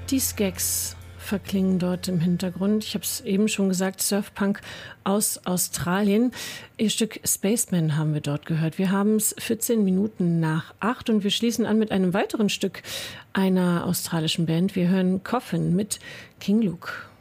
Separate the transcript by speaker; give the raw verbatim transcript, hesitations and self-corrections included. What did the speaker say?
Speaker 1: Die Skeks verklingen dort im Hintergrund. Ich habe es eben schon gesagt, Surfpunk aus Australien. Ihr Stück Spaceman haben wir dort gehört. Wir haben es vierzehn Minuten nach acht und wir schließen an mit einem weiteren Stück einer australischen Band. Wir hören Coffin mit King Luke.